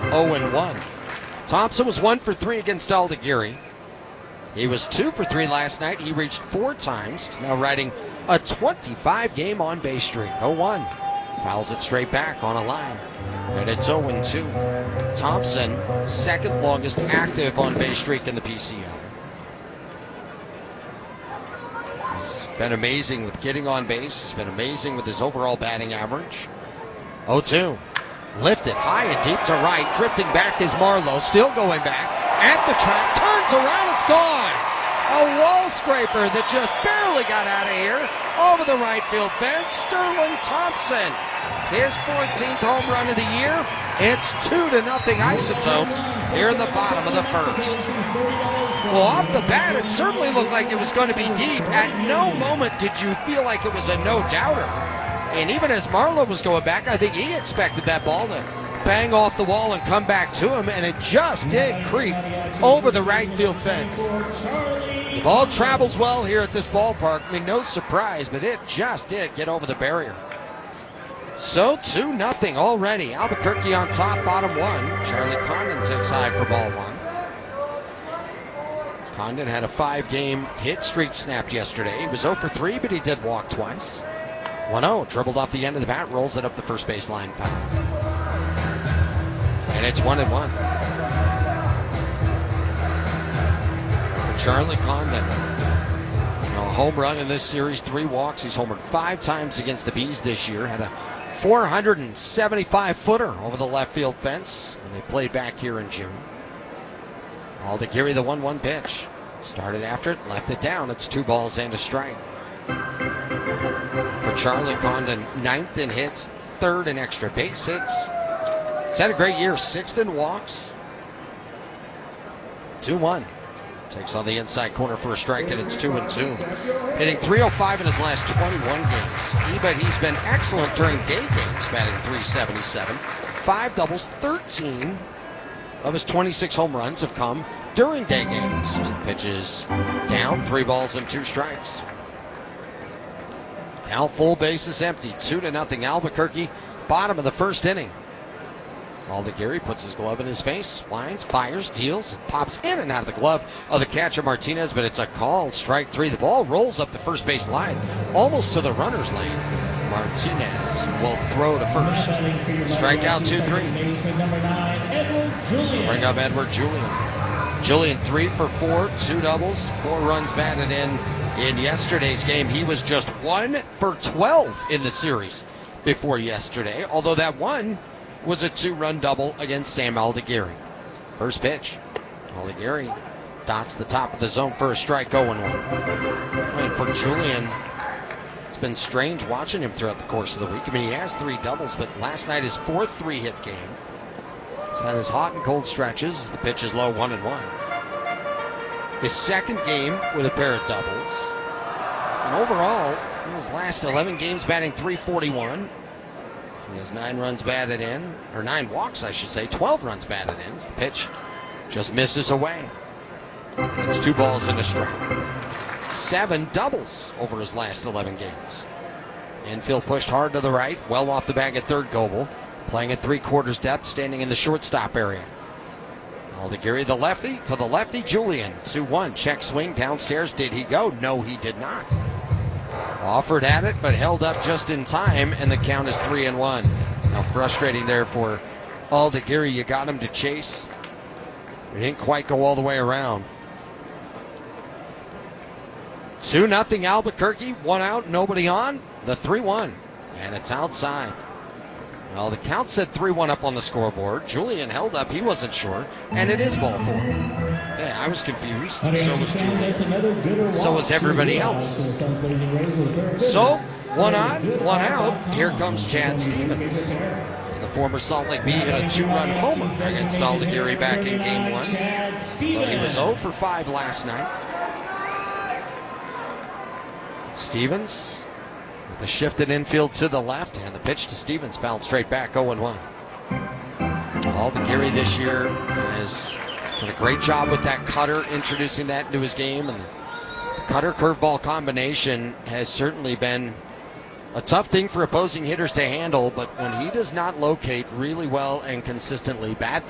0-1. Thompson was 1 for 3 against Aldegheri. He was 2 for 3 last night. He reached 4 times. He's now riding a 25-game on-base streak. 0-1. Fouls it straight back on a line. And it's 0-2. Thompson, second longest active on-base streak in the PCL. He's been amazing with getting on base. He's been amazing with his overall batting average. 0-2. Lifted high and deep to right. Drifting back is Marlowe. Still going back. At the track. Turns around. It's gone. A wall scraper that just barely got out of here. Over the right field fence. Sterling Thompson. His 14th home run of the year. It's 2-0 Isotopes here in the bottom of the first. Well, off the bat, it certainly looked like it was going to be deep. At no moment did you feel like it was a no-doubter. And even as Marlowe was going back, I think he expected that ball to bang off the wall and come back to him, and it just did creep over the right field fence. The ball travels well here at this ballpark. I mean, no surprise, but it just did get over the barrier. So 2-0 already. Albuquerque on top, bottom one. Charlie Condon takes high for ball one. Condon had a 5-game hit streak snapped yesterday. He was 0 for 3, but he did walk twice. 1-0, dribbled off the end of the bat, rolls it up the first baseline foul. And it's 1-1. For Charlie Condon, a home run in this series, 3 walks. He's homered 5 times against the Bees this year. Had a 475-footer over the left field fence when they played back here in June. Aldegheri, the 1-1 pitch. Started after it, left it down. It's 2 balls and a strike. For Charlie Condon, 9th in hits, 3rd in extra base hits. He's had a great year, 6th in walks. 2-1. Takes on the inside corner for a strike, and it's 2-2. Hitting .305 in his last 21 games. But he's been excellent during day games, batting .377. 5 doubles, 13 of his 26 home runs have come during day games. As the pitch is down, 3 balls and 2 strikes. Now full bases empty, 2-0 Albuquerque, bottom of the first inning. Aldegheri puts his glove in his face, winds, fires, deals, it pops in and out of the glove of the catcher Martinez, but it's a called strike 3. The ball rolls up the first base line, almost to the runner's lane. Martinez will throw to first. Strikeout 2-3. Bring up Edward Julian. Julian 3 for 4, 2 doubles, 4 runs batted in yesterday's game. He was just 1 for 12 in the series before yesterday, although that one was a 2-run double against Sam Aldegheri. First pitch. Aldegheri dots the top of the zone for a strike, 0-1. And for Julian, it's been strange watching him throughout the course of the week. I mean, he has 3 doubles, but last night his 4th 3-hit game. He's had his hot and cold stretches as the pitch is low, 1-1. His 2nd game with a pair of doubles. And overall, in his last 11 games batting .341. He has 9 runs batted in, or 9 walks, I should say, 12 runs batted in. As the pitch just misses away. It's 2 balls and a strike. 7 doubles over his last 11 games. Infield pushed hard to the right, well off the bag at third. Goebel, playing at 3/4 depth, standing in the shortstop area. Aldegheri, the lefty, to the lefty, Julian. 2-1, check swing, downstairs. Did he go? No, he did not. Offered at it, but held up just in time, and the count is 3-1. Now frustrating there for Aldegheri. You got him to chase. He didn't quite go all the way around. 2-0 Albuquerque, 1 out, nobody on. The 3-1, and it's outside. Well, the count said 3-1 up on the scoreboard. Julian held up, he wasn't sure, and it is ball 4. Yeah, I was confused. So was Julian. So was everybody else. So, 1 on, 1 out. Here comes Chad Stevens. The former Salt Lake Bee hit a 2-run homer against Aldegheri back in game 1. Well, he was 0 for 5 last night. Stevens with a shifted infield to the left, and the pitch to Stevens fouled straight back, 0-1. Aldegheri this year has done a great job with that cutter, introducing that into his game, and the cutter curveball combination has certainly been a tough thing for opposing hitters to handle, but when he does not locate really well and consistently, bad